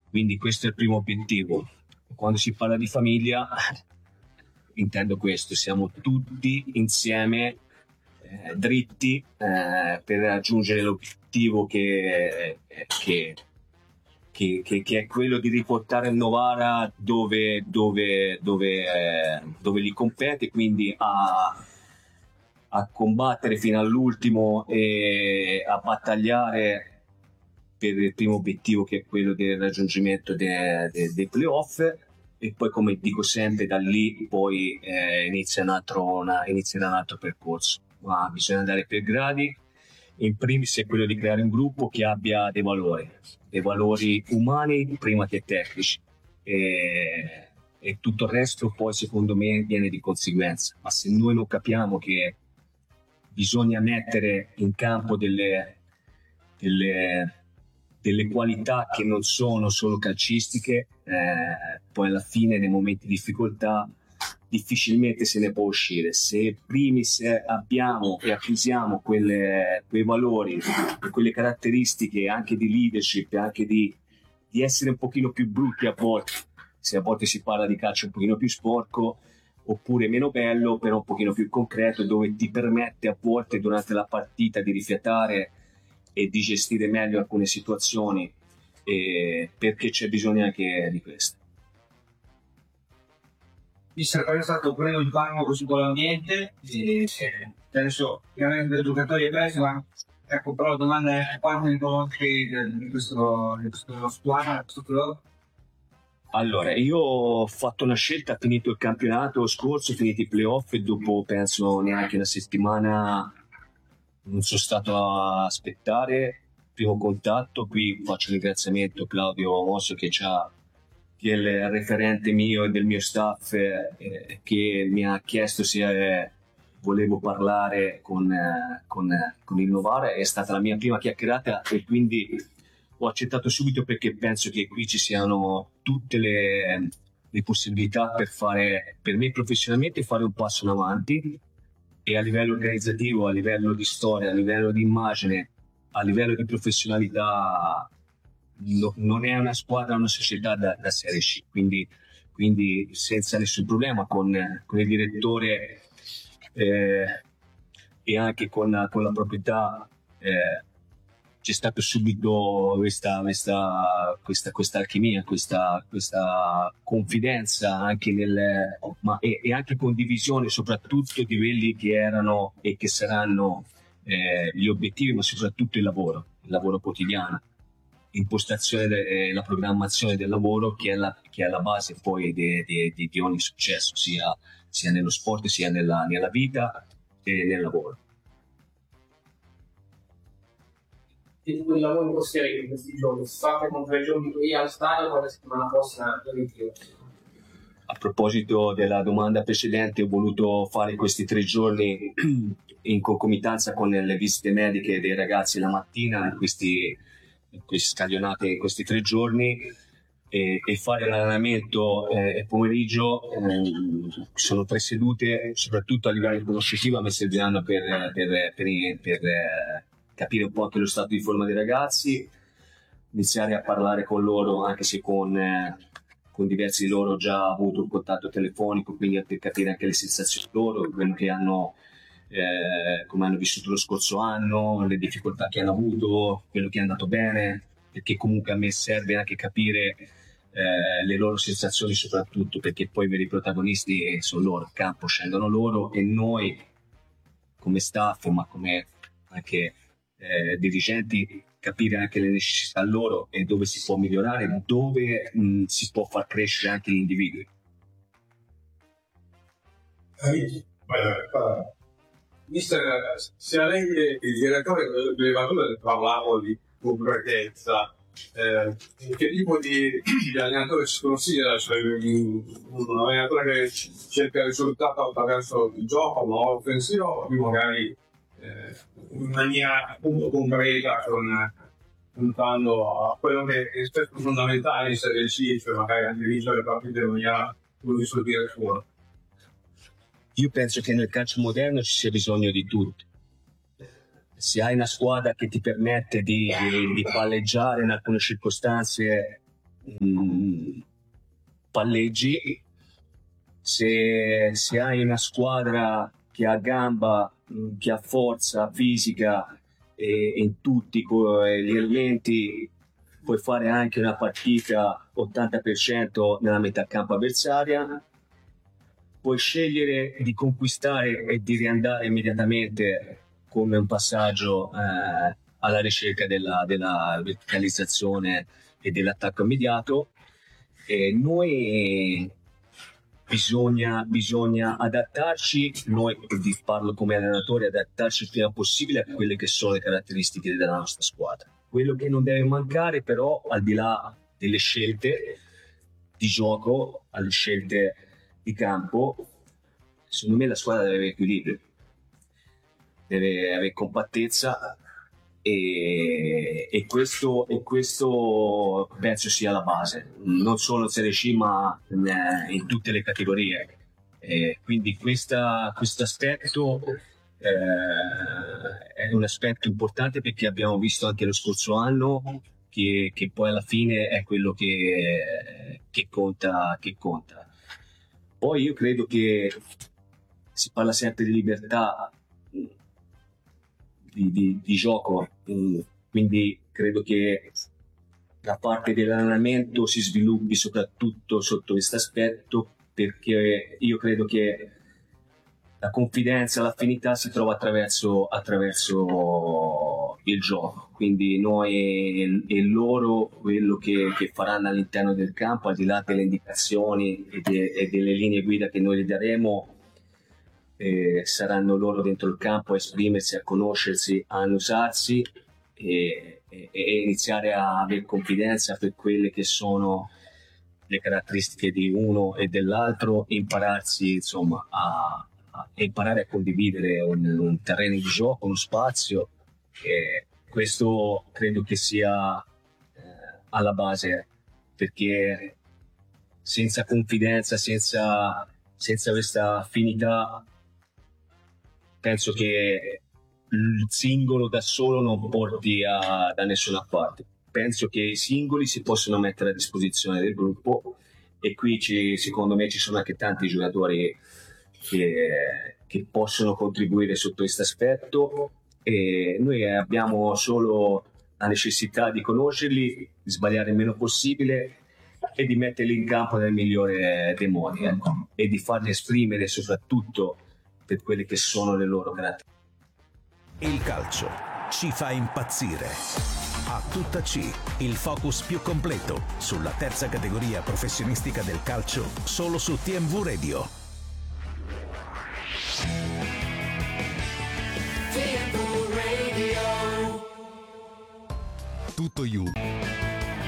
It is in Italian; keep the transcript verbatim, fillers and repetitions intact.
Quindi questo è il primo obiettivo. Quando si parla di famiglia intendo questo, siamo tutti insieme eh, dritti eh, per raggiungere l'obiettivo che, che, che, che, che è quello di riportare il Novara dove, dove, dove, eh, dove gli compete, quindi a, a combattere fino all'ultimo e a battagliare per il primo obiettivo, che è quello del raggiungimento dei, dei, dei playoff. E poi, come dico sempre, da lì poi eh, inizia, un altro, una, inizierà un altro percorso, ma bisogna andare per gradi. In primis è quello di creare un gruppo che abbia dei valori, dei valori umani prima che tecnici, e, e tutto il resto poi secondo me viene di conseguenza. Ma se noi non capiamo che bisogna mettere in campo delle, delle, delle qualità che non sono solo calcistiche, eh, poi alla fine nei momenti di difficoltà difficilmente se ne può uscire. Se primis abbiamo e acquisiamo quelle, quei valori, quelle caratteristiche anche di leadership, anche di, di essere un pochino più brutti a volte, se a volte si parla di calcio un pochino più sporco, oppure meno bello però un pochino più concreto, dove ti permette a volte durante la partita di rifiatare e di gestire meglio alcune situazioni, eh, perché c'è bisogno anche di questo. Mister, è stato quello di farlo così con l'ambiente e adesso chiaramente il giocatore è bello, ma ecco, però la domanda è quando incontri di questo di questo squadra, questo club? Allora, io ho fatto una scelta, finito il campionato scorso, finiti i playoff, e dopo penso neanche una settimana non sono stato a aspettare. Primo contatto, qui faccio un ringraziamento a Claudio Mosso che c'ha che è il referente mio e del mio staff, eh, che mi ha chiesto se eh, volevo parlare con, eh, con, eh, con il Novara. È stata la mia prima chiacchierata e quindi ho accettato subito, perché penso che qui ci siano tutte le, le possibilità per fare, per me professionalmente, fare un passo in avanti, e a livello organizzativo, a livello di storia, a livello di immagine, a livello di professionalità. No, non è una squadra, una società da, da Serie C, quindi, quindi senza nessun problema con, con il direttore eh, e anche con, con la proprietà eh, c'è stata subito questa, questa, questa, questa alchimia, questa, questa confidenza anche nel, ma, e, e anche condivisione soprattutto di quelli che erano e che saranno eh, gli obiettivi, ma soprattutto il lavoro, il lavoro quotidiano. Impostazione e la programmazione del lavoro, che è la, che è la base poi di, di, di, di ogni successo, sia, sia nello sport, sia nella, nella vita e nel lavoro. E quel lavoro costiere che in questi giorni si fa con tre giorni qui al stadio, poi la settimana prossima per il tiro. A proposito della domanda precedente, ho voluto fare questi tre giorni in concomitanza con le visite mediche dei ragazzi la mattina, in questi queste stagionate in questi tre giorni, e, e fare l'allenamento eh, pomeriggio. Eh, sono tre sedute, soprattutto a livello conoscitivo, a me serviranno per, per, per, per eh, capire un po' anche lo stato di forma dei ragazzi, iniziare a parlare con loro, anche se con, eh, con diversi di loro ho già avuto un contatto telefonico, quindi per capire anche le sensazioni loro, quello che hanno Eh, come hanno vissuto lo scorso anno, le difficoltà che hanno avuto, quello che è andato bene, perché comunque a me serve anche capire eh, le loro sensazioni, soprattutto perché poi i veri protagonisti sono loro, il campo scendono loro, e noi come staff, ma come anche eh, dirigenti, capire anche le necessità loro e dove si può migliorare, dove mh, si può far crescere anche gli individui. Mister, sia lei che il direttore dell'elevatore parlavo di concretezza, eh, che tipo di, di allenatore si considera? Cioè, un allenatore che cerca il risultato attraverso il gioco, no? Offensivo, o magari eh, in maniera appunto concreta, con, puntando a quello che è spesso fondamentale in Serie C, cioè magari anche vincere le partite in maniera così sottile fuori. Io penso che nel calcio moderno ci sia bisogno di tutto. Se hai una squadra che ti permette di, di, di palleggiare in alcune circostanze mh, palleggi. Se, se hai una squadra che ha gamba, mh, che ha forza fisica e in tutti co- gli elementi, puoi fare anche una partita ottanta per cento nella metà campo avversaria. Puoi scegliere di conquistare e di riandare immediatamente con un passaggio eh, alla ricerca della, della verticalizzazione e dell'attacco immediato. E noi bisogna, bisogna adattarci, noi parlo come allenatore, adattarci il prima possibile a quelle che sono le caratteristiche della nostra squadra. Quello che non deve mancare però, al di là delle scelte di gioco, alle scelte di campo, secondo me la squadra deve avere equilibrio, deve avere compattezza e, e, questo, e questo penso sia la base, non solo in Serie C ma in, in tutte le categorie. E quindi questo aspetto eh, è un aspetto importante, perché abbiamo visto anche lo scorso anno che, che poi alla fine è quello che, che conta, che conta. Poi io credo che si parla sempre di libertà di, di, di gioco, quindi credo che la parte dell'allenamento si sviluppi soprattutto sotto questo aspetto, perché io credo che la confidenza, l'affinità si trova attraverso, attraverso il gioco, quindi noi e loro quello che, che faranno all'interno del campo, al di là delle indicazioni e, de, e delle linee guida che noi gli daremo, eh, saranno loro dentro il campo a esprimersi, a conoscersi, a annusarsi e, e, e iniziare a avere confidenza per quelle che sono le caratteristiche di uno e dell'altro, impararsi insomma a e imparare a condividere un, un terreno di gioco, uno spazio, e questo credo che sia eh, alla base, perché senza confidenza, senza, senza questa affinità, penso che il singolo da solo non porti a, da nessuna parte. Penso che i singoli si possono mettere a disposizione del gruppo, e qui ci, secondo me ci sono anche tanti giocatori Che, che possono contribuire sotto questo aspetto, e noi abbiamo solo la necessità di conoscerli, di sbagliare il meno possibile e di metterli in campo nel migliore dei modi, ecco, e di farli esprimere soprattutto per quelle che sono le loro caratteristiche. Il calcio ci fa impazzire. A tutta C, il focus più completo sulla terza categoria professionistica del calcio, solo su T M V Radio. Tutto You